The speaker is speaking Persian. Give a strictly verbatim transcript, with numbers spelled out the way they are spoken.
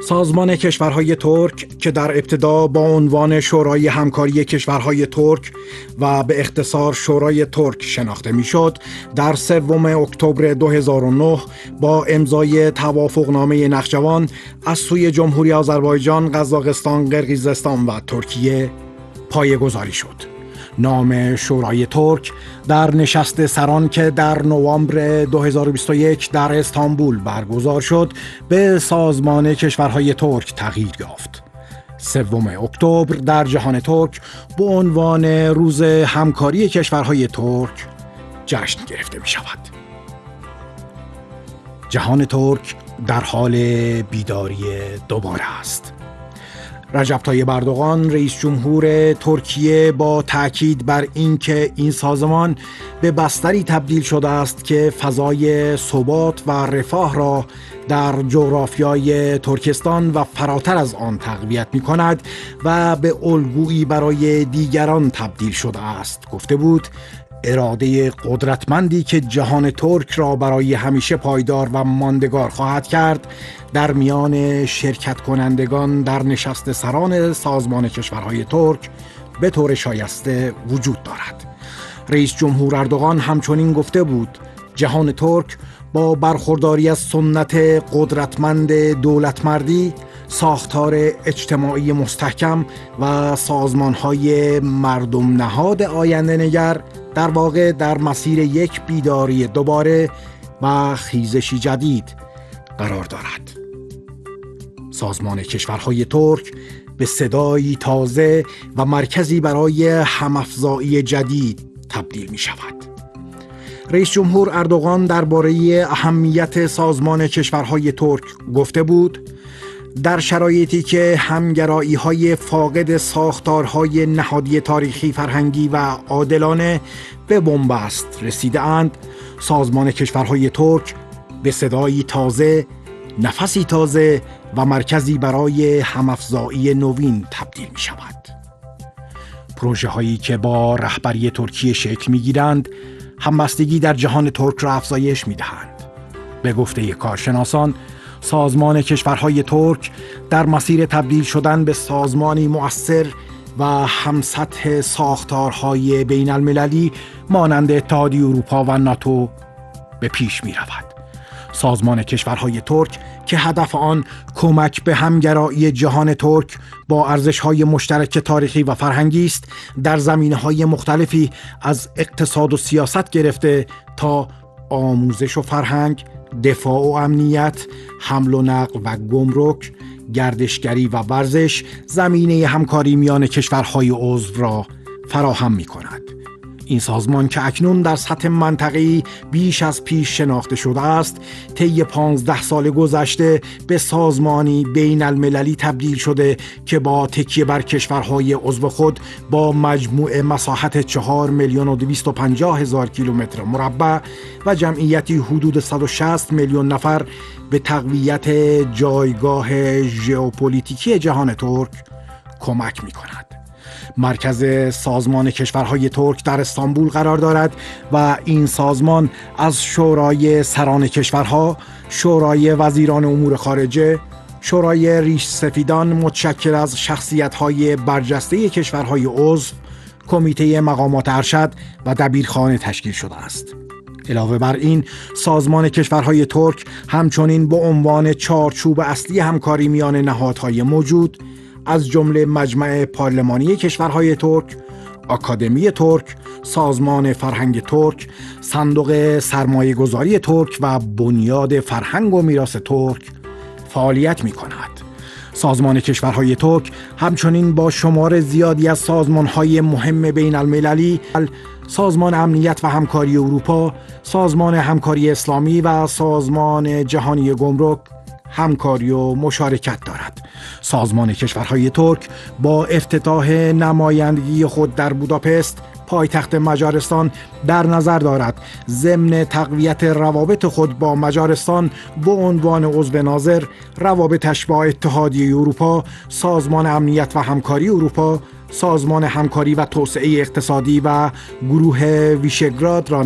سازمان کشورهای ترک که در ابتدا با عنوان شورای همکاری کشورهای ترک و به اختصار شورای ترک شناخته میشد، در سوم اکتبر دو هزار و نه با امضای توافقنامه نخجوان از سوی جمهوری آذربایجان، قزاقستان، قرقیزستان و ترکیه پایه‌گذاری شد. نام شورای ترک در نشست سران که در نوامبر دو هزار و بیست و یک در استانبول برگزار شد به سازمان کشورهای ترک تغییر یافت. سوم اکتبر در جهان ترک به عنوان روز همکاری کشورهای ترک جشن گرفته می شود. جهان ترک در حال بیداری دوباره است. رجب طیب اردوغان رئیس جمهور ترکیه با تاکید بر اینکه این سازمان به بستری تبدیل شده است که فضای ثبات و رفاه را در جغرافیای ترکستان و فراتر از آن تقویت می کند و به الگویی برای دیگران تبدیل شده است، گفته بود اراده قدرتمندی که جهان ترک را برای همیشه پایدار و ماندگار خواهد کرد در میان شرکت کنندگان در نشست سران سازمان کشورهای ترک به طور شایسته وجود دارد. رئیس جمهور اردوغان همچنین گفته بود جهان ترک با برخورداری از سنت قدرتمند دولتمردی، ساختار اجتماعی مستحکم و سازمان‌های مردم نهاد آینده نگر در واقع در مسیر یک بیداری دوباره و خیزشی جدید قرار دارد. سازمان کشورهای ترک به صدایی تازه و مرکزی برای هم‌افزایی جدید تبدیل می شود. رئیس جمهور اردوغان درباره اهمیت سازمان کشورهای ترک گفته بود در شرایطی که همگرایی‌های فاقد ساختارهای نهادی تاریخی، فرهنگی و عادلانه به بنبست رسیده‌اند، سازمان کشورهای ترک به صدایی تازه، نفسی تازه و مرکزی برای هم‌افزایی نوین تبدیل می شود. پروژه هایی که با رهبری ترکیه شکل می گیرند، همبستگی در جهان ترک را افزایش می دهند. به گفته کارشناسان، سازمان کشورهای ترک در مسیر تبدیل شدن به سازمانی مؤثر و همسطح ساختارهای بین المللی مانند اتحادیه اروپا و ناتو به پیش می رود. سازمان کشورهای ترک که هدف آن کمک به همگرایی جهان ترک با ارزش‌های مشترک تاریخی و فرهنگی است، در زمینه‌های مختلفی از اقتصاد و سیاست گرفته تا آموزش و فرهنگ، دفاع و امنیت، حمل و نقل و گمرک، گردشگری و ورزش زمینه همکاری میان کشورهای عضو را فراهم می‌کند. این سازمان که اکنون در سطح منطقه‌ای بیش از پیش شناخته شده است، طی پانزده سال گذشته به سازمانی بین المللی تبدیل شده که با تکیه بر کشورهای عضو خود با مجموع مساحت چهار میلیون و دویست و پنجاه هزار کیلومتر مربع و جمعیتی حدود صد و شصت میلیون نفر به تقویت جایگاه ژئوپلیتیکی جهان ترک کمک می‌کند. مرکز سازمان کشورهای ترک در استانبول قرار دارد و این سازمان از شورای سران کشورها، شورای وزیران امور خارجه، شورای ریش سفیدان متشکل از شخصیت‌های برجسته کشورهای عضو، کمیته مقامات ارشد و دبیرخانه تشکیل شده است. علاوه بر این، سازمان کشورهای ترک همچنین به عنوان چارچوب اصلی همکاری میان نهادهای موجود از جمله مجمع پارلمانی کشورهای ترک، آکادمی ترک، سازمان فرهنگ ترک، صندوق سرمایه گذاری ترک و بنیاد فرهنگ و میراث ترک فعالیت می کند. سازمان کشورهای ترک همچنین با شمار زیادی از سازمانهای مهم بین المللی، سازمان امنیت و همکاری اروپا، سازمان همکاری اسلامی و سازمان جهانی گمرک همکاری و مشارکت دارد. سازمان کشورهای ترک با افتتاح نمایندگی خود در بوداپست، پایتخت مجارستان، در نظر دارد ضمن تقویت روابط خود با مجارستان به عنوان عضو ناظر، روابطش با اتحادیه اروپا، سازمان امنیت و همکاری اروپا، سازمان همکاری و توسعه اقتصادی و گروه ویشگراد را